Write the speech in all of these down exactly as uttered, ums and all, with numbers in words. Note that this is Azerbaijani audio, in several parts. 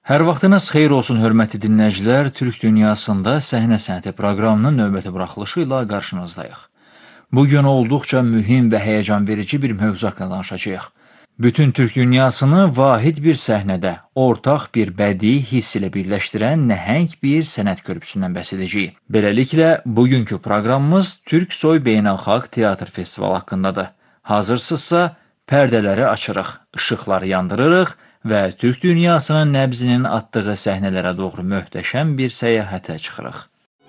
Hər vaxtınız xeyir olsun, hörmətli dinləyicilər. Türk dünyasında səhnə sənəti proqramının növbəti buraxılışı ilə qarşınızdayıq. Bugün olduqca mühüm və həyəcan verici bir mövzu haqqında danışacağıq. Bütün Türk dünyasını vahid bir səhnədə, ortaq bir bədii hiss ilə birləşdirən nəhəng bir sənət körpüsündən bəhs edəcəyik. Beləliklə, bugünkü proqramımız Türk Soy Beynəlxalq Teatr Festivalı haqqındadır. Hazırsızsa, pərdələri açırıq, işıqları yandırırıq və Türk dünyasının nəbzinin atdığı səhnələrə doğru möhtəşəm bir səyahətə çıxırıq.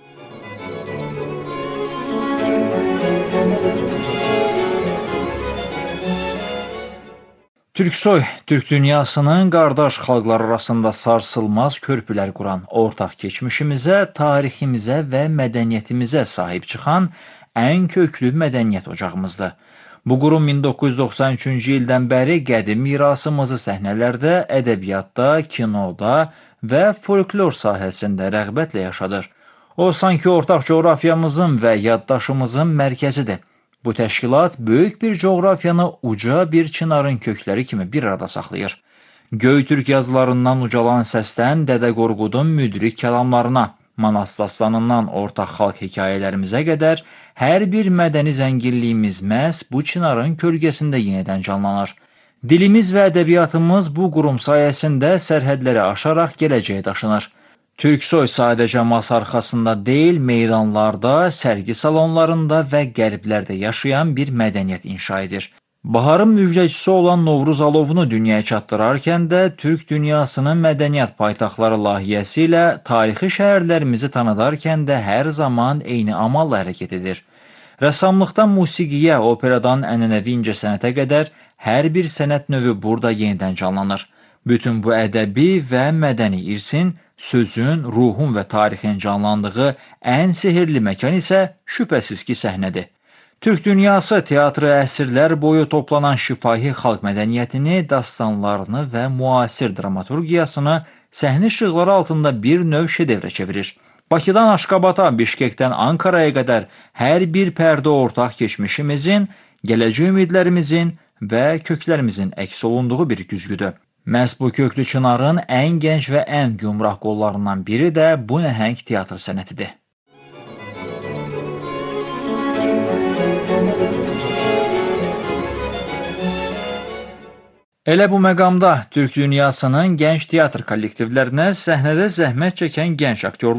Türksoy, Türk dünyasının qardaş xalqlar arasında sarsılmaz körpülər quran, ortaq keçmişimizə, tariximizə və mədəniyyətimizə sahib çıxan ən köklü mədəniyyət ocağımızdır. Bu qurum min doqquz yüz doxsan üçüncü ildən bəri qədim mirasımızı səhnələrdə, ədəbiyyatda, kinoda və folklor sahəsində rəğbətlə yaşadır. O, sanki ortaq coğrafiyamızın və yaddaşımızın mərkəzidir. Bu təşkilat böyük bir coğrafiyanı uca bir çınarın kökləri kimi bir arada saxlayır. Göytürk yazılarından ucalan səsdən Dədə Qorqudun müdrik kəlamlarına, Manas dastanından ortaq xalq hekayələrimizə qədər hər bir mədəni zənginliyimiz məhz bu çınarın kölgəsində yenidən canlanır. Dilimiz və ədəbiyyatımız bu qurum sayəsində sərhədləri aşaraq gələcəyə daşınır. Türksoy sadəcə masa arxasında deyil, meydanlarda, sərgi salonlarında və qərblərdə yaşayan bir mədəniyyət inşa edir. Baharın müjdəçisi olan Novruz alovunu dünyaya çatdırarkən də Türk dünyasının mədəniyyət paytaxtları layihəsi ilə tarixi şəhərlərimizi tanıdarkən də hər zaman eyni amalla hərəkət edir. Rəssamlıqdan musiqiyə, operadan ənənəvi incəsənətə qədər hər bir sənət növü burada yenidən canlanır. Bütün bu ədəbi və mədəni irsin, sözün, ruhun və tarixin canlandığı ən sehirli məkan isə şübhəsiz ki, səhnədir. Türk dünyası teatrı əsrlər boyu toplanan şifahi xalq mədəniyyətini, dastanlarını və müasir dramaturgiyasını səhnə işıqları altında bir növ şedevrə çevirir. Bakıdan Aşqabata, Bişkekdən Ankaraya qədər hər bir pərdə ortaq keçmişimizin, gələcək ümidlərimizin və köklərimizin əks olunduğu bir güzgüdür. Məhz bu köklü çınarın ən gənc və ən gümrah qollarından biri də bu nəhəng teatr sənətidir. Elə bu məqamda Türk dünyasının gənc teatr kollektivlərinə səhnədə zəhmət çəkən gənc aktyorlar